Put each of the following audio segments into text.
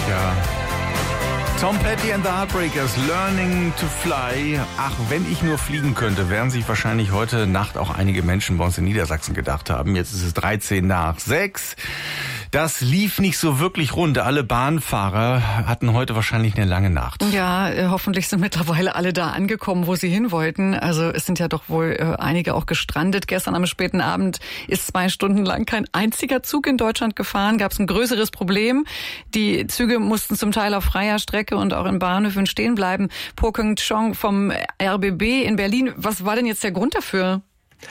ja. Tom Petty and the Heartbreakers, Learning to Fly. Ach, wenn ich nur fliegen könnte, werden sich wahrscheinlich heute Nacht auch einige Menschen bei uns in Niedersachsen gedacht haben. Jetzt ist es 6:13. Das lief nicht so wirklich rund. Alle Bahnfahrer hatten heute wahrscheinlich eine lange Nacht. Ja, hoffentlich sind mittlerweile alle da angekommen, wo sie hin wollten. Also es sind ja doch wohl einige auch gestrandet. Gestern am späten Abend ist 2 Stunden lang kein einziger Zug in Deutschland gefahren. Gab es ein größeres Problem. Die Züge mussten zum Teil auf freier Strecke und auch in Bahnhöfen stehen bleiben. Po Kyung Chong vom RBB in Berlin. Was war denn jetzt der Grund dafür?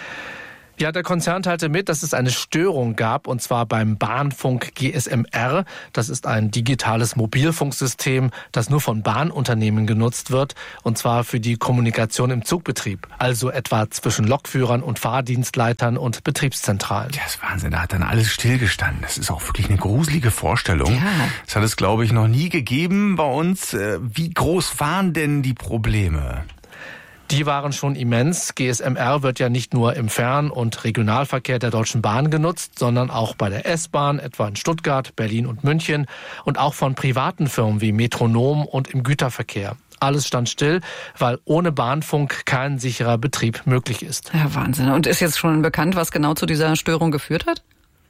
Ja, der Konzern teilte mit, dass es eine Störung gab, und zwar beim Bahnfunk GSM-R. Das ist ein digitales Mobilfunksystem, das nur von Bahnunternehmen genutzt wird, und zwar für die Kommunikation im Zugbetrieb, also etwa zwischen Lokführern und Fahrdienstleitern und Betriebszentralen. Das ist Wahnsinn, da hat dann alles stillgestanden. Das ist auch wirklich eine gruselige Vorstellung. Ja. Das hat es, glaube ich, noch nie gegeben bei uns. Wie groß waren denn die Probleme? Die waren schon immens. GSM-R wird ja nicht nur im Fern- und Regionalverkehr der Deutschen Bahn genutzt, sondern auch bei der S-Bahn, etwa in Stuttgart, Berlin und München, und auch von privaten Firmen wie Metronom und im Güterverkehr. Alles stand still, weil ohne Bahnfunk kein sicherer Betrieb möglich ist. Ja, Wahnsinn. Und ist jetzt schon bekannt, was genau zu dieser Störung geführt hat?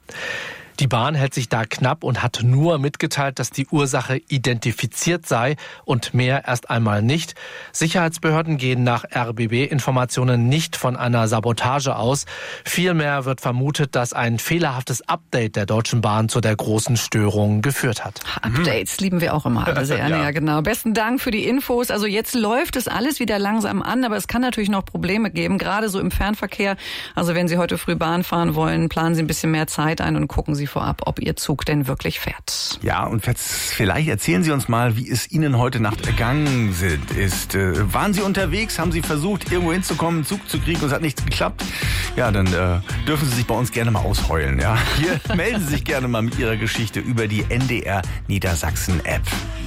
Die Bahn hält sich da knapp und hat nur mitgeteilt, dass die Ursache identifiziert sei und mehr erst einmal nicht. Sicherheitsbehörden gehen nach RBB-Informationen nicht von einer Sabotage aus. Vielmehr wird vermutet, dass ein fehlerhaftes Update der Deutschen Bahn zu der großen Störung geführt hat. Updates lieben wir auch immer alle sehr. Ja, genau. Besten Dank für die Infos. Also jetzt läuft es alles wieder langsam an, aber es kann natürlich noch Probleme geben, gerade so im Fernverkehr. Also wenn Sie heute früh Bahn fahren wollen, planen Sie ein bisschen mehr Zeit ein und gucken Sie vorab, ob Ihr Zug denn wirklich fährt. Ja, und vielleicht erzählen Sie uns mal, wie es Ihnen heute Nacht ergangen ist. Waren Sie unterwegs? Haben Sie versucht, irgendwo hinzukommen, einen Zug zu kriegen und es hat nichts geklappt? Ja, dann dürfen Sie sich bei uns gerne mal ausheulen. Ja? Hier melden Sie sich gerne mal mit Ihrer Geschichte über die NDR Niedersachsen App.